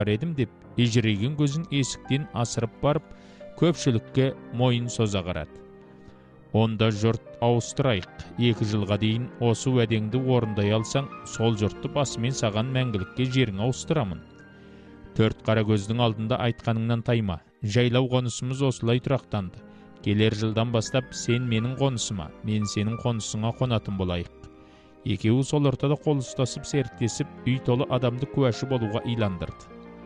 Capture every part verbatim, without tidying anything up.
едім деп, ежірейген көзін есіктен асырып барып, көпшілікке мойын соза қарады. Онда жұрт ауыстырайық, екі жылға дейін осы уәдеңді орындай алсаң, сол жұртты басымен саған мәңгілікке жерің ауыстырамын. Төрт қара көздің алдында айтқаныңнан тайма, жайлау қонысымыз осылай тұрақтанды. Келер жылдан бастап сен менің қонысыма, мен сенің қонысыңа қонатын болайық. Екеуі сол ортада қол ұстасып серіктесіп, үй толы адамды куәші болуға иландырды.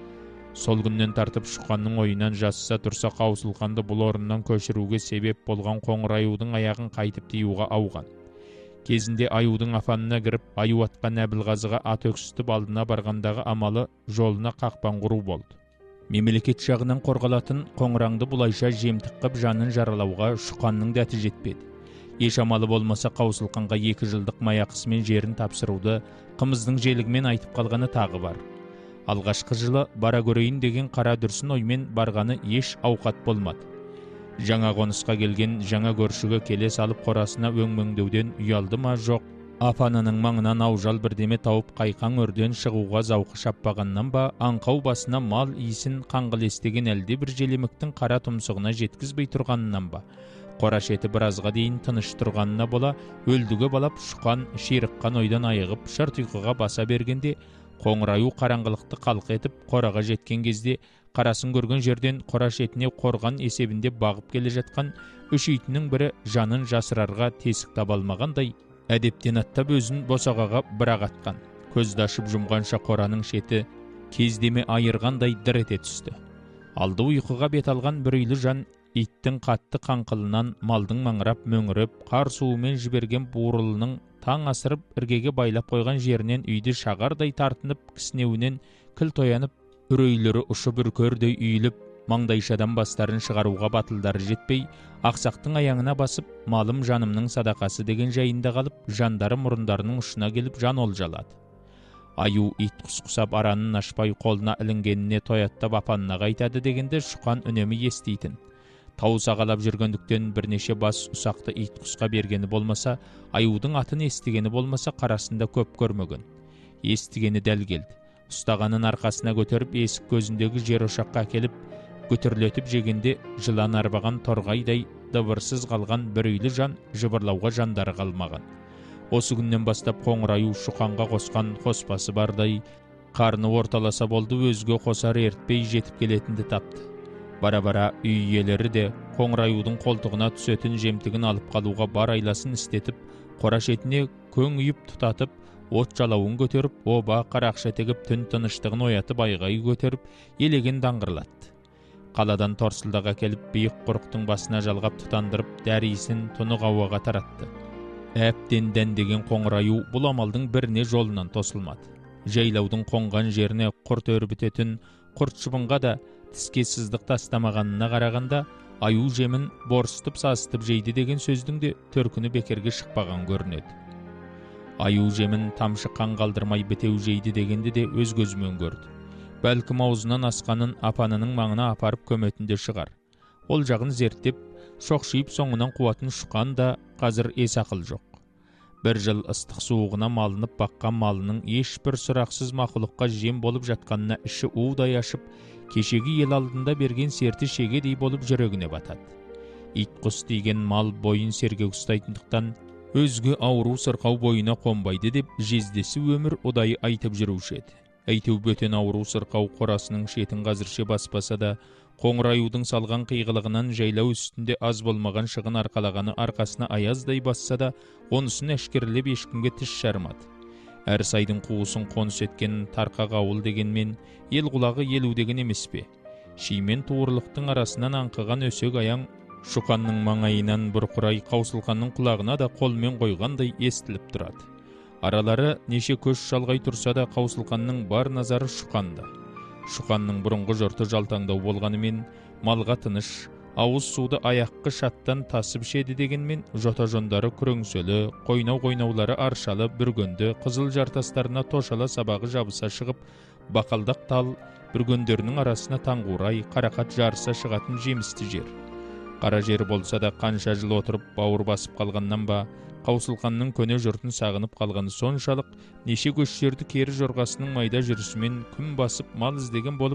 Сол күннен тартып Шұқанның ойынан жасыса тұрса Қаусылқанды бұл орыннан көшіруге себеп болған Қоңыр Аюдың аяғын қайтып тиюға ауған. Кезінде Аюдың афанына кіріп, аю атқан Әбілғазыға ат өксітіп алдына барғандағы амалы жолына қақпан құру болды. Мемлекет жағынан қорғалатын Қоңыраңды бұлайша жемтік қып жанын жаралауға Шұқанның дәті жетпеді. Еш амалы болмаса Қаусылқанға екі жылдық маяқысымен жерін тапсыруды қымыздың желігімен айтып қалғаны тағы бар. Алғашқы жылы бара көрейін деген қара дүрсін оймен барғаны еш ауқат болмады. Жаңа қонысқа келген жаңа көршіге келе салып қорасына өңмеңдеуден ұялды ма жоқ, апанының маңынан аужал бірдеме тауып қайқан өрден шығуға зауқы шаппағаннан ба, аңқау басына мал иісін қаңғылестеген әлде бір желеміктің қара тұмсығына жеткізбей тұрғанынан ба, қора шеті біразға дейін тыныш тұрғанына бола, өлдіге балап Шұқан ширыққан ойдан айығып шырт ұйқыға баса бергенде, Қоңыр Аю қараңғылықты қалқ етіп, қораға жеткен кезде, қарасын көрген жерден қора шетіне қорған есебінде бағып келе жатқан үш итінің бірі жанын жасырарға тесік таба алмағандай, әдептен аттап өзін босағаға бір-ақ атқан. Көзді ашып жұмғанша қораның шеті кездеме айырғандай дір ете түсті. Алды ұйқыға бет алған бір үйлі жан иттің қатты қаңқылынан малдың маңырап мөңіріп, қар суымен жіберген буырылының таң асырып іргеге байлап қойған жерінен үйді шағардай тартынып, кісінеуінен кіл тоянып, үрейлері ұшып үркердей үйіліп, маңдайшадан бастарын шығаруға батылдары жетпей, ақсақтың аяғына басып, малым жанымның садақасы деген жайында қалып, жандары мұрындарының ұшына келіп жан олжалады. Аю ит құсқысап аранын ашпай қолына ілінгеніне тояттап апанына қайтады дегенде Шұқан үнемі естейтін. Тау сағалап жүргендіктен бірнеше бас ұсақты ит құсқа бергені болмаса, Аюдың атын естігені болмаса, қарасында көп көрмеген. Естігені дәл келді. Ұстағанын арқасына көтеріп, есік көзіндегі жер ошаққа келіп, көтерлетіп жегенде жылан арбаған торғайдай дыбырсыз қалған бір үйлі жан жыбырлауға жандары қалмаған. Осы күннен бастап Қоңыр Аю Шұқанға қосқан қоспасы бардай, қарны орталаса болды, өзге қосар ертпей жетіп келетінді тапты. Бара-бара үй иелері де Қоңыр Аюдың қолтығына түсетін жемтігін алып қалуға бар айласын істетіп, қора шетіне көң үйіп тұтатып, от жалауын көтеріп, оба қарақша тегіп, түн тыныштығын оятып, айғай көтеріп, елеген даңғырлатты. Қаладан торсылдаға келіп, биік құрықтың басына жалғап тұтандырып, дәрисін тұнық ауаға таратты. Әптен дәндеген Қоңыр Аю бұл амалдың біріне жолынан тосылмады. Жайлаудың қонған жеріне құрт өрбітетін құрт шыбынға да тіске сыздық тастамағанына қарағанда, аю жемін борыстып сасытып жейді деген сөздің де төркіні бекерге шықпаған көрінеді. Аю жемін тамшы қан қалдырмай бітеу жейді дегенде де өз көзімен көрді. Бәлкім аузынан асқанын апанының маңына апарып көметінде шығар. Ол жағын зерттеп, шоқшиып соңынан қуатын Шұқан да қазір ес ақыл жоқ. Бір жыл ыстық суығына малынып баққан малының ешбір сұрақсыз мақұлыққа жем болып жатқанына іші удай ашып, кешегі ел алдында берген серті шегедей болып жүрегіне батады. Ит құс деген мал бойын сергек ұстайтындықтан, өзге ауру сырқау бойына қонбайды деп жездесі өмір ұдайы айтып жүруші еді. Әйтеу бөтен ауру сырқау қорасының шетін қазірше баспаса да, Қоңыр Аюдың салған қиғылығынан жайлау үстінде аз болмаған шығын арқалағаны арқасына аяздай басса да, онысын әшкерлеп ешкімге тіс жармады. Әр сайдың қуысын қоныс еткен тарқақ ауыл дегенмен, ел құлағы елу деген емес пе? Шимен туырлықтың арасынан аңқыған өсек аяң Шұқанның маңайынан бұрқырай, Қаусылқанның құлағына да қолмен қойғандай естіліп тұрады. Аралары неше көш шалғай тұрса да, Қаусылқанның бар назары Шұқанда. Шұқанның бұрынғы жұрты жалтаңдау болғанымен, малға тыныш, ауыз суды аяққы шаттан тасып шеді дегенмен, жота-жондары күреңселі, қойнау-қойнаулары аршалы, бүргенді, қызыл жартастарына тошала сабағы жабыса шығып, бақалдақ тал, бүргендерінің арасына таңғурай, қарақат жарыса шығатын жемісті жер. Қара жер болса да қанша жыл отырып бауыр басып қалғаннан ба, Қаусылқанның көне жұртын сағынып қалғаны соншалық, неше көш жерді кері жорғасының майда жүрісімен күн басып мал іздеген болып